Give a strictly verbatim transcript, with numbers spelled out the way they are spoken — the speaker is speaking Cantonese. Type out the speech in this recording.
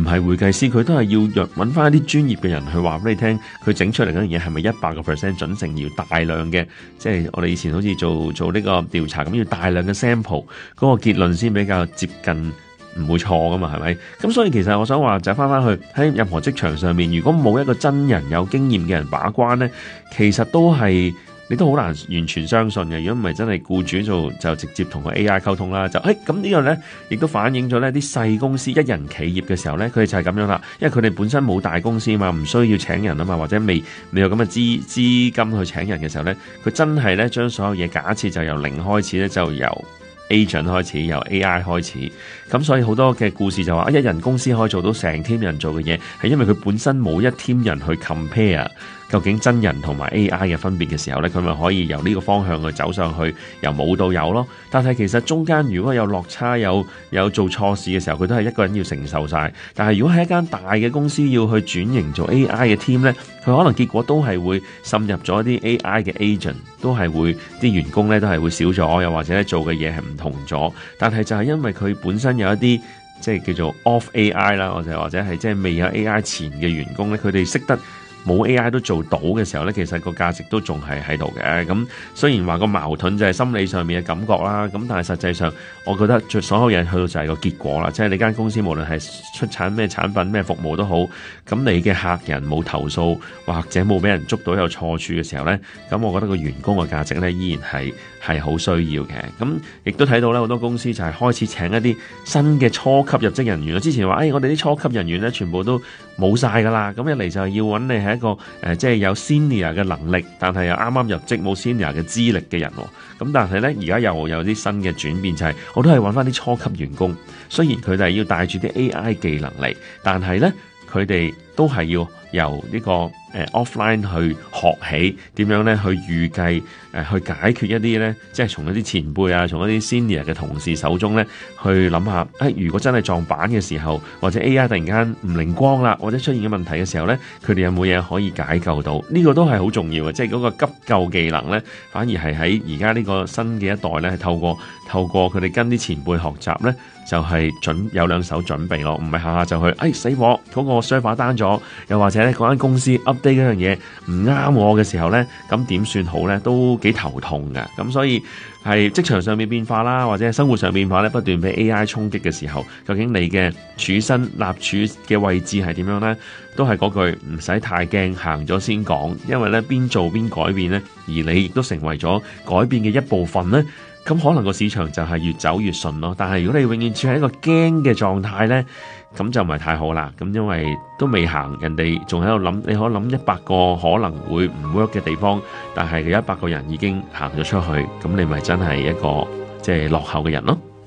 係會計師，佢都係要揾翻一啲專業嘅人去話俾你聽，佢整出嚟嗰樣嘢係咪一百個 percent 準成，要大量嘅，即係我哋以前好似做做呢個調查咁，要大量嘅 sample，嗰個結論先比較接近，唔會錯噶嘛，係咪？咁所以其實我想話就翻翻去喺任何職場上面，如果冇一個真人有經驗嘅人把關呢，其實都係你都好難完全相信嘅。如果唔係真係僱主做就直接同個 A I 溝通啦，就誒咁呢個呢，亦都反映咗呢啲細公司一人企業嘅時候呢，佢哋就係咁樣啦，因為佢哋本身冇大公司嘛，唔需要請人啊嘛，或者未未有咁嘅資資金去請人嘅時候呢，佢真係呢將所有嘢假設就由零開始呢，就由agent 開始，由 A I 開始，咁所以好多嘅故事就話一人公司可以做到成 team 人做嘅嘢，係因為佢本身冇一 team 人去 compare 究竟真人同埋 A I 嘅分別嘅時候呢，佢咪可以由呢個方向去走上去，由冇到有咯。但係其實中間如果有落差，有有做錯事嘅時候，佢都係一個人要承受晒。但係如果係一間大嘅公司要去轉型做 A I 嘅 team 呢，佢可能結果都係會滲入咗一啲 A I 嘅 agent， 都係會啲員工呢都係會少咗，又或者做嘅嘢係唔同咗。但係就係因為佢本身有一啲即係叫做 off A I 啦，或者或者係即係未有 A I 前嘅員工呢，佢哋識得冇 A I 都做到嘅時候呢，其實個價值都仲係喺度嘅。咁雖然話個矛盾就係心理上面嘅感覺啦，咁但係實際上我覺得所有嘢去到就係個結果啦，即係你間公司無論係出產咩產品咩服務都好，咁你嘅客人冇投訴或者冇俾人捉到有錯處嘅時候呢，咁我覺得個員工嘅價值呢依然係係好需要嘅。咁亦都睇到咧，好多公司就係開始請一啲新嘅初級入職人員。之前話誒、哎，我哋啲初級人員呢全部都冇晒噶啦，咁一嚟就係要揾你係一個誒、呃，即係有 senior 嘅能力，但係又啱啱入職冇 senior 嘅資歷嘅人。咁但係呢，而家又有啲新嘅轉變，就係、是、我都係揾翻啲初級員工。雖然佢哋要帶住啲 A I 技能嚟，但係呢，佢哋都係要由呢、這個誒、呃、offline 去學起點樣呢去預計誒、呃、去解決一啲呢，即係從一啲前輩啊，從一啲 senior 嘅同事手中呢去諗下，誒、哎、如果真係撞板嘅時候，或者 A I 突然間唔靈光啦，或者出現嘅問題嘅時候呢，佢哋有冇嘢可以解救到？呢、這個都係好重要嘅，即係嗰個急救技能呢，反而係喺而家呢個新嘅一代呢，係透過透過佢哋跟啲前輩學習呢，就係、是、準有兩手準備咯，唔係下下就去，誒死我嗰、那個 server 單咗，又或者呢嗰間公司 update 嗰樣嘢唔啱我嘅時候呢，咁點算好呢？都幾頭痛嘅。咁所以係職場上面變化啦，或者係生活上變化呢，不斷俾 A I 衝擊嘅時候，究竟你嘅處身立處嘅位置係點樣呢？都係嗰句唔使太驚，行咗先講，因為呢邊做邊改變呢，而你亦都成為咗改變嘅一部分呢。咁可能個市場就係越走越順咯。但係如果你永遠處喺一個驚嘅狀態呢，咁就唔係太好啦。咁因為都未行，人哋仲喺度諗，你可以諗一百個可能會唔 work 嘅地方，但係有一百個人已經行咗出去，咁你咪真係一個即係落後嘅人咯。